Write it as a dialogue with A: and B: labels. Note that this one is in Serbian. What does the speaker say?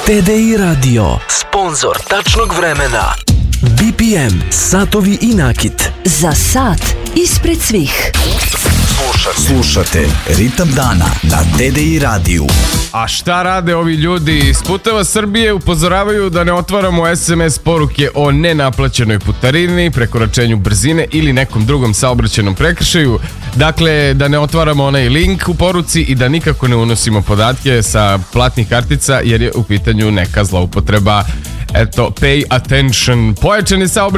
A: TDI Radio, sponsor tačnog vremena. BPM, satovi i nakit.
B: Za sat ispred svih.
C: Slušate Ritam dana na TDI radiju.
D: A šta rade ovi ljudi? Iz Puteva Srbije upozoravaju da ne otvaramo SMS poruke o nenaplaćenoj putarini, prekoračenju brzine ili nekom drugom saobraćajnom prekršaju. Dakle, da ne otvaramo onaj link u poruci i da nikako ne unosimo podatke sa platnih kartica jer je u pitanju neka zloupotreba. Eto, pay attention. Pojačani saobraćaj